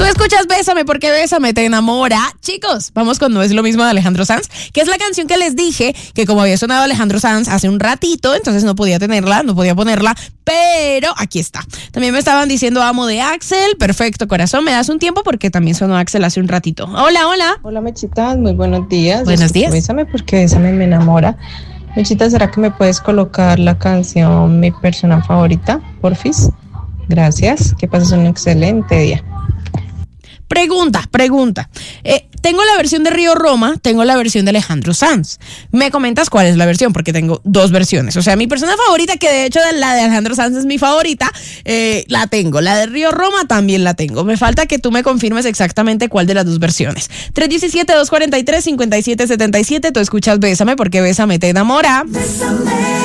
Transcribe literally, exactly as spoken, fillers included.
escuchas Bésame porque Bésame te enamora. Chicos, vamos con No es lo mismo de Alejandro Sanz, que es la canción que les dije que como había sonado Alejandro Sanz hace un ratito, entonces no podía tenerla, no podía ponerla, pero aquí está. También me estaban diciendo Amo de Axel. Perfecto, corazón, me das un tiempo porque también sonó Axel hace un ratito. Hola, hola. Hola, Mechitas, muy buenos días. Buenos días. Bésame porque Bésame me enamora. Mechita, ¿será que me puedes colocar la canción Mi Persona Favorita, porfis? Gracias, que pases un excelente día. Pregunta, pregunta. Eh, tengo la versión de Río Roma, tengo la versión de Alejandro Sanz. ¿Me comentas cuál es la versión? Porque tengo dos versiones. O sea, mi persona favorita, que de hecho la de Alejandro Sanz es mi favorita, eh, la tengo. La de Río Roma también la tengo. Me falta que tú me confirmes exactamente cuál de las dos versiones. tres uno siete, dos cuatro tres, cinco siete siete siete. Tú escuchas Bésame porque Bésame te enamora. Bésame.